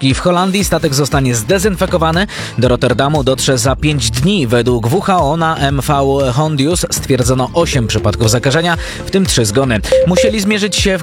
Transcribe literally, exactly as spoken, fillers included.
Czechii. W Holandii statek zostanie zdezynfekowany. Do Rotterdamu dotrze za pięć dni. Według W H O na M V Hondius stwierdzono osiem przypadków zakażenia, w tym trzy zgony. Musieli zmierzyć się w